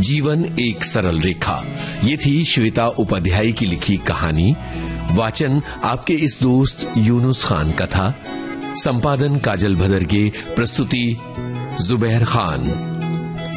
जीवन एक सरल रेखा। ये थी श्वेता उपाध्याय की लिखी कहानी। वाचन आपके इस दोस्त यूनुस खान का था। संपादन काजल भदरगे, प्रस्तुति जुबैर खान।